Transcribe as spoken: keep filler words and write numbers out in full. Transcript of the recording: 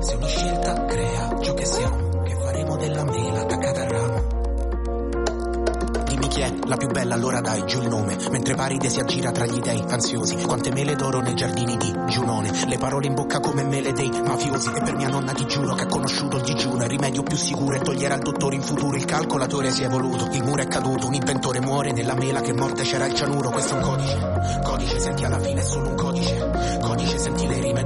Se ogni scelta crea ciò che siamo, che faremo della mela attaccata al ramo? Dimmi chi è la più bella, allora dai giù il nome. Mentre Paride si aggira tra gli dei ansiosi, quante mele d'oro nei giardini di Giunone. Le parole in bocca come mele dei mafiosi. E per mia nonna ti giuro che ha conosciuto il digiuno. Il rimedio più sicuro è togliere al dottore in futuro. Il calcolatore si è evoluto, il muro è caduto. Un inventore muore, nella mela che morte c'era il cianuro. Questo è un codice, codice senti alla fine è solo un codice. Codice senti le rime